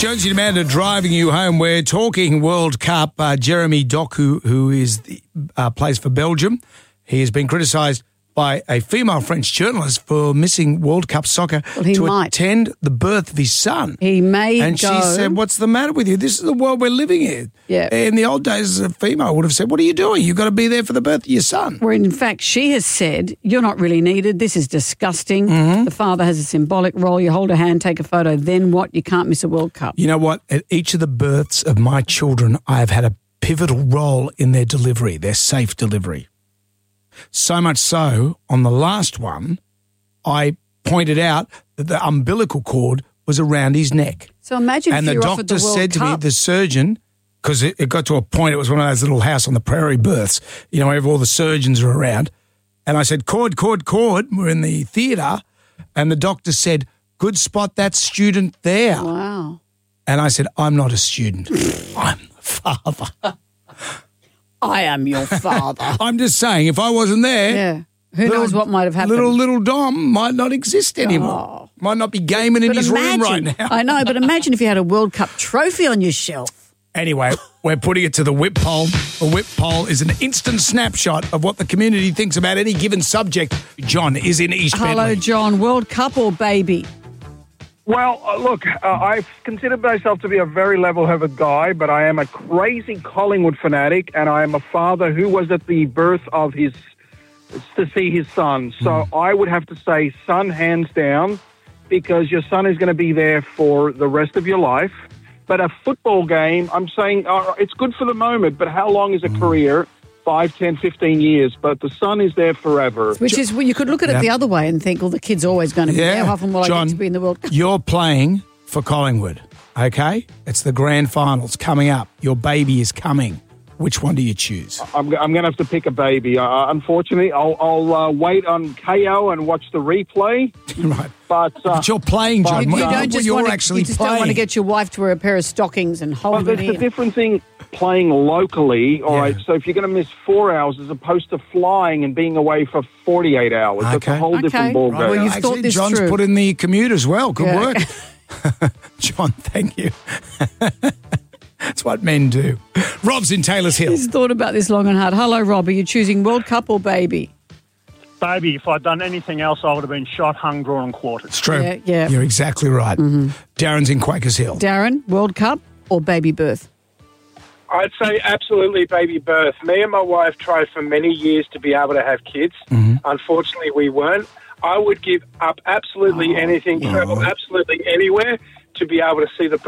Jonesy and Amanda driving you home. We're talking World Cup. Jeremy Doku, who is plays for Belgium, he has been criticised by a female French journalist for missing World Cup soccer attend the birth of his son. He may And go. she said, what's the matter with you? This is the world we're living in. Yeah. In the old days, a female would have said, what are you doing? You've got to be there for the birth of your son. Where in fact she has said, you're not really needed. This is disgusting. Mm-hmm. The father has a symbolic role. You hold a hand, take a photo. Then what? You can't miss a World Cup. You know what? At each of the births of my children, I have had a pivotal role in their delivery, their safe delivery. So much so, on the last one, I pointed out that the umbilical cord was around his neck. So imagine and if the you're offered the doctor World said to me, Cup. the surgeon, because it got to a point, it was one of those little house on the prairie births, you know, where all the surgeons are around. And I said, cord. We're in the theatre. And the doctor said, good spot that student there. Wow. And I said, I'm not a student. I'm the father. I am your father. I'm just saying, if I wasn't there, Yeah. Who knows what might have happened? Little Dom might not exist anymore. Might not be gaming in his room right now. I know, but imagine if you had a World Cup trophy on your shelf. Anyway, we're putting it to the whip poll. The whip poll is an instant snapshot of what the community thinks about any given subject. John is in East Hello, Bentley. John. World Cup or baby? Well, look, I consider myself to be a very level-headed guy, but I am a crazy Collingwood fanatic, and I am a father who was at the birth of to see his son. So I would have to say son, hands down, because your son is going to be there for the rest of your life. But a football game, I'm saying it's good for the moment, but how long is a career? 5, 10, 15 years, but the son is there forever. Which is, well, you could look at it the other way and think, well, the kid's always going to be there. How often will I John, get to be in the World Cup? You're playing for Collingwood, okay? It's the grand finals coming up. Your baby is coming. Which one do you choose? I'm going to have to pick a baby. Unfortunately, I'll wait on KO and watch the replay. Right. But you're playing, John. You don't just you're want to, actually you just playing. don't want to get your wife to wear a pair of stockings and hold there's it a in. different thing playing locally, all right? So if you're going to miss 4 hours as opposed to flying and being away for 48 hours, that's a whole different ballgame. Right, well, you've Actually, thought this John's through. put in the commute as well. Good Yeah. work. John, thank you. That's what men do. Rob's in Taylor's Hill. He's thought about this long and hard. Hello, Rob. Are you choosing World Cup or baby? Baby, if I'd done anything else, I would have been shot, hung, drawn and quartered. It's true. Yeah. You're exactly right. Darren's in Quakers Hill. Darren, World Cup or baby birth? I'd say absolutely baby birth. Me and my wife tried for many years to be able to have kids. Unfortunately, we weren't. I would give up absolutely anything, travel absolutely anywhere to be able to see the